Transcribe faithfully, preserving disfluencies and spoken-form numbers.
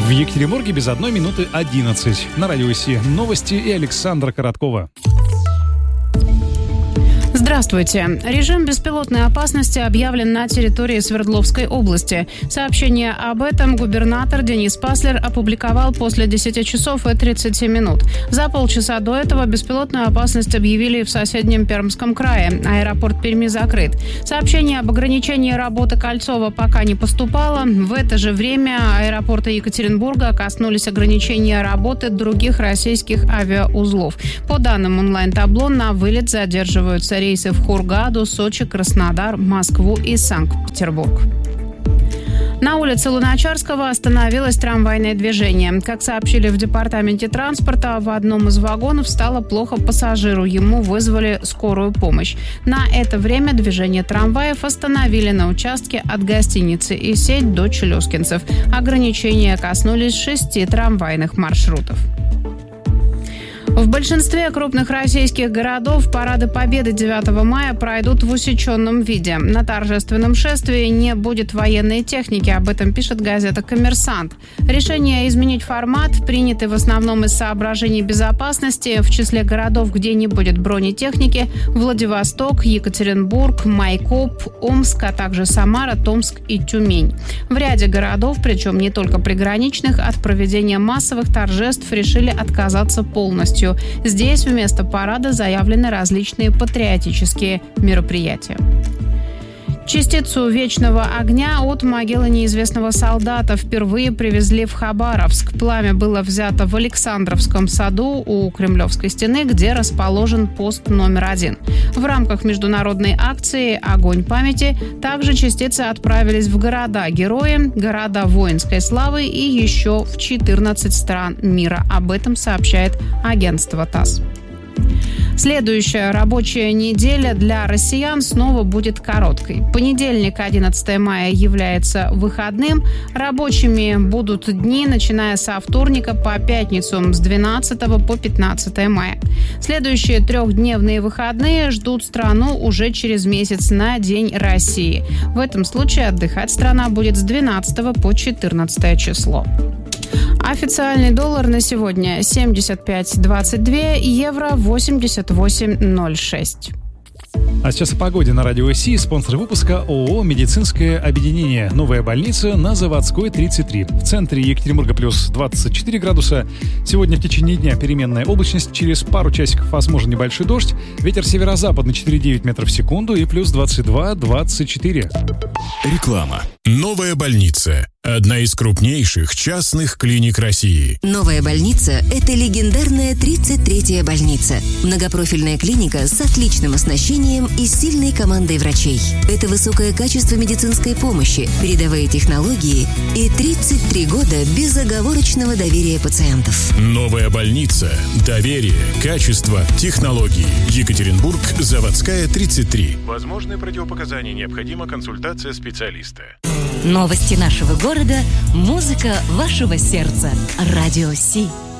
В Екатеринбурге без одной минуты одиннадцать. На радио СИ новости и Александра Короткова. Здравствуйте. Режим беспилотной опасности объявлен на территории Свердловской области. Сообщение об этом губернатор Денис Паслер опубликовал после десяти часов и тридцати минут. За полчаса до этого беспилотную опасность объявили в соседнем Пермском крае. Аэропорт Перми закрыт. Сообщение об ограничении работы Кольцова пока не поступало. В это же время аэропорта Екатеринбурга коснулись ограничения работы других российских авиаузлов. По данным онлайн-табло, на вылет задерживаются рейсы в Хургаду, Сочи, Краснодар, Москву и Санкт-Петербург. На улице Луначарского остановилось трамвайное движение. Как сообщили в департаменте транспорта, в одном из вагонов стало плохо пассажиру. Ему вызвали скорую помощь. На это время движение трамваев остановили на участке от гостиницы «Исеть» до Челюскинцев. Ограничения коснулись шести трамвайных маршрутов. В большинстве крупных российских городов парады Победы девятого мая пройдут в усеченном виде. На торжественном шествии не будет военной техники, об этом пишет газета «Коммерсант». Решение изменить формат приняты в основном из соображений безопасности. В числе городов, где не будет бронетехники, Владивосток, Екатеринбург, Майкоп, Омск, а также Самара, Томск и Тюмень. В ряде городов, причем не только приграничных, от проведения массовых торжеств решили отказаться полностью. Здесь вместо парада заявлены различные патриотические мероприятия. Частицу вечного огня от могилы неизвестного солдата впервые привезли в Хабаровск. Пламя было взято в Александровском саду у Кремлевской стены, где расположен пост номер один. В рамках международной акции «Огонь памяти» также частицы отправились в города-герои, города воинской славы и еще в четырнадцать стран мира. Об этом сообщает агентство ТАСС. Следующая рабочая неделя для россиян снова будет короткой. Понедельник, одиннадцатого мая, является выходным. Рабочими будут дни, начиная со вторника по пятницу с двенадцатого по пятнадцатое мая. Следующие трехдневные выходные ждут страну уже через месяц на День России. В этом случае отдыхать страна будет с двенадцатого по четырнадцатое число. Официальный доллар на сегодня семьдесят пять двадцать два, евро восемьдесят восемь ноль шесть. А сейчас о погоде на радио СИ. Спонсор выпуска ООО «Медицинское объединение». Новая больница на Заводской, тридцать три. В центре Екатеринбурга плюс двадцать четыре градуса. Сегодня в течение дня переменная облачность. Через пару часиков возможен небольшой дождь. Ветер северо-западный четыре целых девять десятых метров в секунду и плюс двадцать два двадцать четыре. Реклама. Новая больница. Одна из крупнейших частных клиник России. Новая больница – это легендарная тридцать третья больница. Многопрофильная клиника с отличным оснащением и сильной командой врачей. Это высокое качество медицинской помощи, передовые технологии и тридцать три года безоговорочного доверия пациентов. Новая больница. Доверие, качество, технологии. Екатеринбург, Заводская, тридцать три. Возможны противопоказания, необходима консультация специалиста. Новости нашего города, музыка вашего сердца. Радио СИ.